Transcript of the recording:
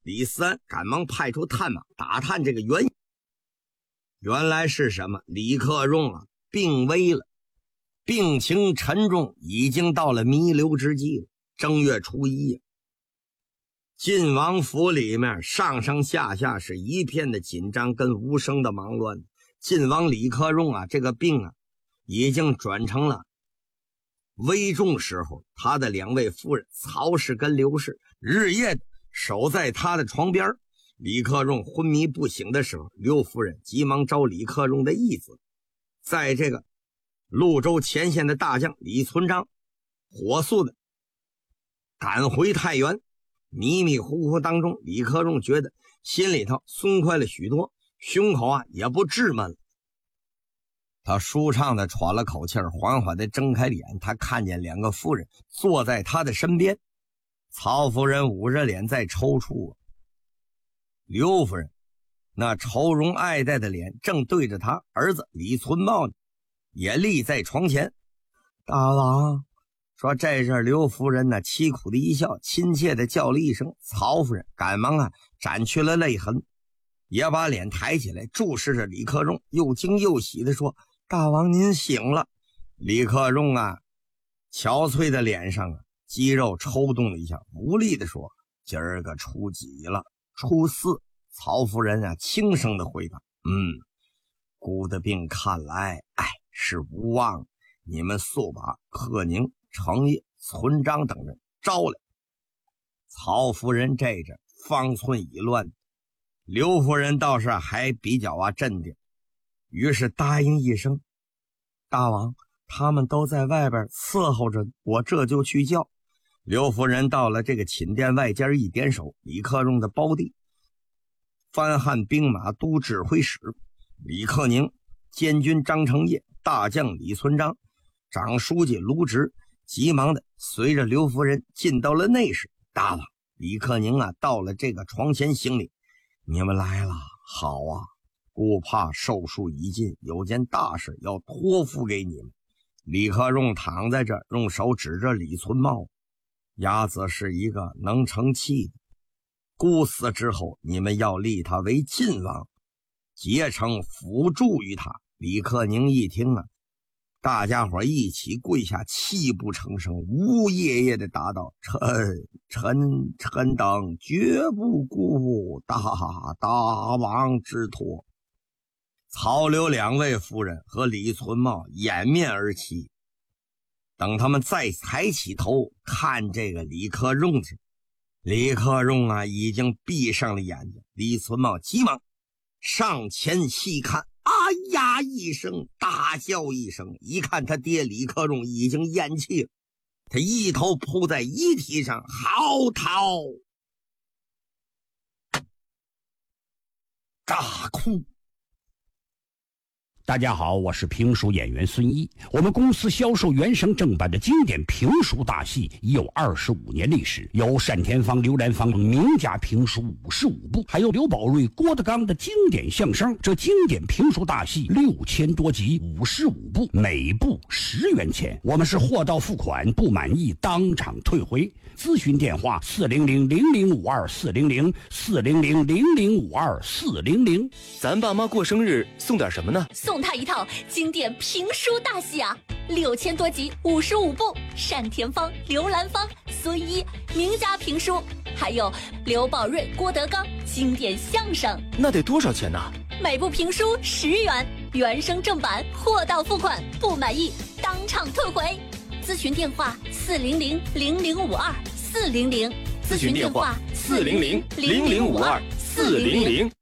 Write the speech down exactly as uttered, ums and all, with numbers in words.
李思安赶忙派出探马打探这个原因。原来是什么？李克用啊病危了，病情沉重，已经到了弥留之际了。正月初一，晋王府里面上上下下是一片的紧张跟无声的忙乱。晋王李克用啊这个病啊已经转成了危重时候，他的两位夫人曹氏跟刘氏日夜守在他的床边。李克用昏迷不醒的时候，刘夫人急忙招李克用的义子，在这个潞州前线的大将李存璋火速的赶回太原。迷迷糊糊当中，李克用觉得心里头松快了许多，胸口啊也不滞闷了。他舒畅的喘了口气儿，缓缓的睁开脸，他看见两个夫人坐在他的身边。曹夫人捂着脸在抽搐，刘夫人那愁容爱戴的脸正对着他儿子李存茂呢，也立在床前。大王说，这阵刘夫人呢凄苦的一笑，亲切的叫了一声。曹夫人赶忙啊斩去了泪痕，也把脸抬起来注视着李克用，又惊又喜的说，大王您醒了。李克用啊憔悴的脸上啊肌肉抽动了一下，无力的说，今儿个初几了？初四。曹夫人啊轻声的回答，嗯，姑的病看来哎是无望，你们速把克宁、程晔、存璋等人招来。曹夫人这阵方寸已乱，刘夫人倒是还比较啊镇定，于是答应一声，大王他们都在外边伺候着，我这就去叫。刘夫人到了这个寝殿外间一点手，李克用的胞弟番汉兵马都指挥使李克宁、监军张承业、大将李存璋、长书记卢植急忙的随着刘夫人进到了内室。大王，李克宁啊到了这个床前行礼，你们来了，好啊，孤怕寿数已尽，有件大事要托付给你们。李克用躺在这，用手指着李存茂，鸭子是一个能成器的，孤死之后，你们要立他为晋王，结成辅助于他。李克宁一听啊，大家伙一起跪下，泣不成声，呜咽咽的答道，臣臣臣等绝不辜负大大王之托。曹刘两位夫人和李存茂掩面而泣，等他们再抬起头看这个李克用时，李克用啊已经闭上了眼睛。李存茂急忙上前细看，啊呀一声大叫一声，一看他爹李克用已经咽气了，他一头扑在遗体上嚎啕大哭。 大家好，我是评书演员孙一。我们公司销售原声正版的经典评书大戏已有二十五年历史，有单田芳、刘兰芳名家评书五十五部，还有刘宝瑞、郭德纲的经典相声。这经典评书大戏六千多集，五十五部，每部十元钱。我们是货到付款，不满意当场退回。咨询电话：四零零零零五二四零零四零零零零五二四零零。 咱爸妈过生日送点什么呢？ 送他一套经典评书大戏啊，六千多集，五十五部，单田芳、刘兰芳、孙一名家评书，还有刘宝瑞、郭德纲经典相声。 那得多少钱呢？ 每部评书十元，原声正版，货到付款，不满意当场退回。咨询电话：四零零零零五二四零零。 咨询电话：四零零零零五二四零零。